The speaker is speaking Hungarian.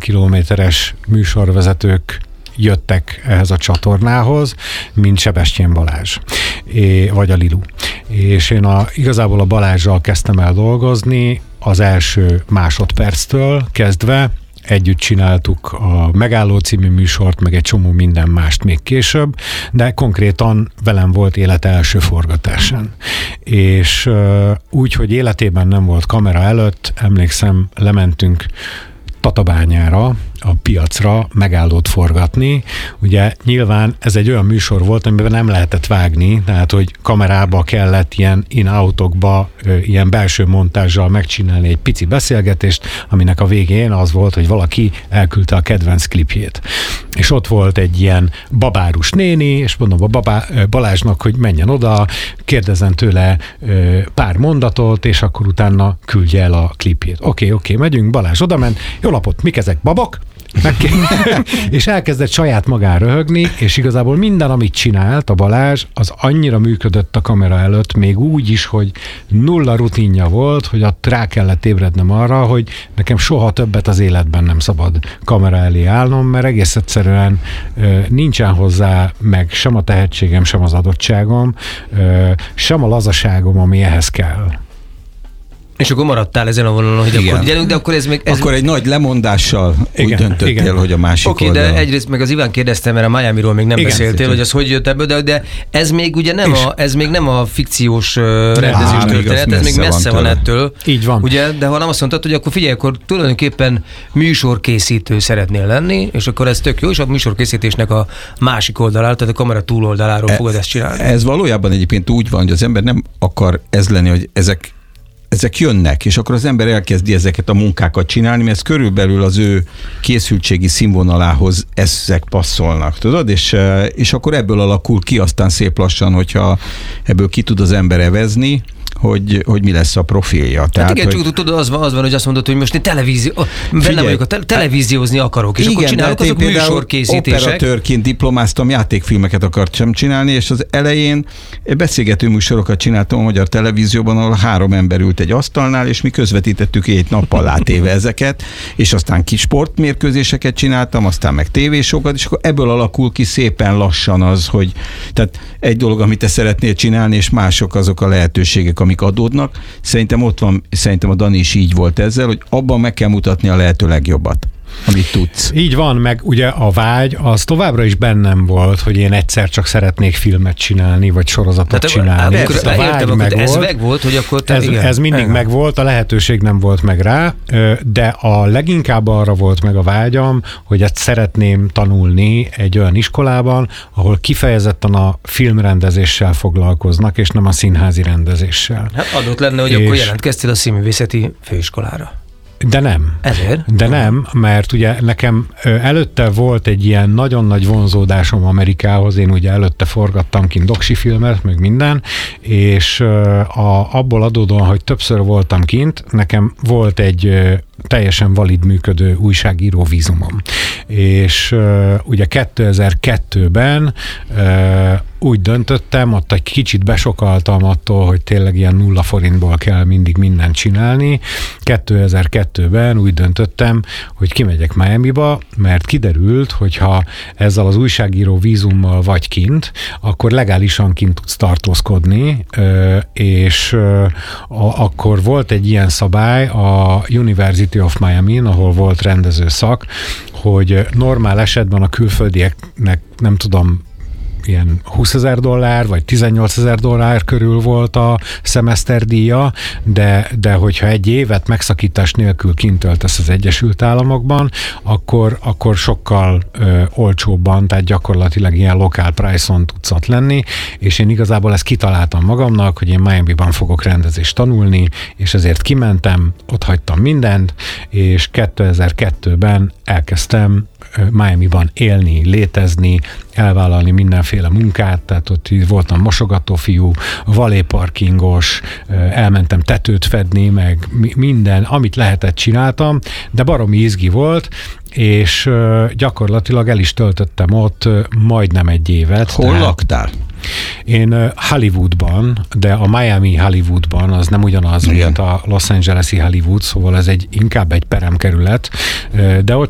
kilométeres műsorvezetők jöttek ehhez a csatornához, mint Sebestyén Balázs, vagy a Lilu. És én igazából a Balázsral kezdtem el dolgozni az első másodperctől kezdve. Együtt csináltuk a Megálló című műsort, meg egy csomó minden mást még később, de konkrétan velem volt élete első forgatásán. És úgy, hogy életében nem volt kamera előtt, emlékszem, lementünk Tatabányára, a piacra Megállót forgatni. Ugye nyilván ez egy olyan műsor volt, amiben nem lehetett vágni, tehát hogy kamerába kellett ilyen in-outokba, ilyen belső montázsal megcsinálni egy pici beszélgetést, aminek a végén az volt, hogy valaki elküldte a kedvenc klipjét. És ott volt egy ilyen babárus néni, és mondom a Balázsnak, hogy menjen oda, kérdezzen tőle pár mondatot, és akkor utána küldje el a klipjét. Oké, megyünk, Balázs odament, jó napot, mik ezek, babak? És elkezdett saját magán röhögni, és igazából minden, amit csinált a Balázs, az annyira működött a kamera előtt, még úgy is, hogy nulla rutinja volt, hogy ott rá kellett ébrednem arra, hogy nekem soha többet az életben nem szabad kamera elé állnom, mert egész egyszerűen nincsen hozzá meg sem a tehetségem, sem az adottságom, sem a lazaságom, ami ehhez kell. És akkor maradtál ezen a vonalon, hogy akkor gyerünk, de akkor ez még... Akkor egy nagy lemondással úgy döntöttél, hogy a másik oldalon. Oké, de egyrészt meg az Iván kérdezte, mert a Miamiról még nem beszéltél, hogy az hogy jött ebből, de ez még ugye nem a fikciós rendezős történet, ez még messze van ettől. Így van. Ugye, de ha nem azt mondtad, hogy akkor figyelj, akkor tulajdonképpen műsorkészítő szeretnél lenni, és akkor ez tök jó, és a műsorkészítésnek a másik oldaláról, tehát a kamera túloldaláról fogod ezt csinálni. Ez valójában egyébként úgy van, hogy az ember nem akar ez lenni, hogy ezek jönnek, és akkor az ember elkezdi ezeket a munkákat csinálni, mert ez körülbelül az ő készültségi színvonalához ezek passzolnak, tudod? És akkor ebből alakul ki aztán szép lassan, hogyha ebből ki tud az ember evezni, hogy mi lesz a profilja. Tehát igen, csak tudod, az van, hogy azt mondod, hogy most én benne vagyok, televíziózni akarok, és igen, akkor csinálok azok műsorkészítések. Operatőrként diplomáztam, játékfilmeket akartam csinálni, és az elején beszélgető műsorokat csináltam a magyar televízióban, ahol 3 ember ült egy asztalnál, és mi közvetítettük 7 nappal átéve ezeket, és aztán kis sportmérkőzéseket csináltam, aztán meg tévésokat, és akkor ebből alakul ki szépen lassan az, hogy tehát egy dolog, amit te szeretnél csinálni, és mások azok a lehetőségek, amik adódnak. Szerintem a Dani is így volt ezzel, hogy abban meg kell mutatni a lehető legjobbat, amit tudsz. Így van, meg ugye a vágy az továbbra is bennem volt, hogy én egyszer csak szeretnék filmet csinálni, vagy sorozatot csinálni. Ez megvolt, hogy akkor ez mindig megvolt, a lehetőség nem volt meg rá, de a leginkább arra volt meg a vágyam, hogy ezt szeretném tanulni egy olyan iskolában, ahol kifejezetten a filmrendezéssel foglalkoznak, és nem a színházi rendezéssel. Hát adott lenne, hogy akkor jelentkeztél a színművészeti főiskolára. De nem. Ezért? De nem, mert ugye nekem előtte volt egy ilyen nagyon nagy vonzódásom Amerikához, én ugye előtte forgattam kint doksi filmet, meg minden, és abból adódóan, hogy többször voltam kint, nekem volt egy teljesen valid működő újságíró vízumom. És ugye 2002-ben úgy döntöttem, ott egy kicsit besokaltam attól, hogy tényleg ilyen 0 forintból kell mindig mindent csinálni. 2002-ben úgy döntöttem, hogy kimegyek Miamiba, mert kiderült, hogyha ezzel az újságíró vízummal vagy kint, akkor legálisan kint tudsz tartózkodni, és akkor volt egy ilyen szabály a University of Miami-n, ahol volt rendezőszak, hogy normál esetben a külföldieknek nem tudom, ilyen $20,000 vagy $18,000 körül volt a szemeszterdíja, de hogyha egy évet megszakítás nélkül kint töltesz az Egyesült Államokban, akkor sokkal olcsóbban, tehát gyakorlatilag ilyen lokál price-on tudsz ott lenni, és én igazából ezt kitaláltam magamnak, hogy én Miami-ban fogok rendezést tanulni, és ezért kimentem, ott hagytam mindent, és 2002-ben elkezdtem Miami-ban élni, létezni, elvállalni mindenféle munkát, tehát ott voltam mosogatófiú, valéparkingos, elmentem tetőt fedni, meg minden, amit lehetett csináltam, de baromi izgi volt, és gyakorlatilag el is töltöttem ott majdnem egy évet. Hol laktál? Én Hollywoodban, de a Miami Hollywoodban az nem ugyanaz, mint a Los Angeles-i Hollywood, szóval ez inkább egy peremkerület, de ott